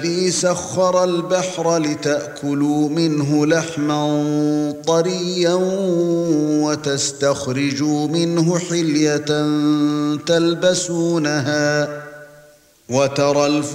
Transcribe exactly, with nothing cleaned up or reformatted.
الذي سخر البحر لتأكلوا منه لحما طريا وتستخرجوا منه حلية تلبسونها وترى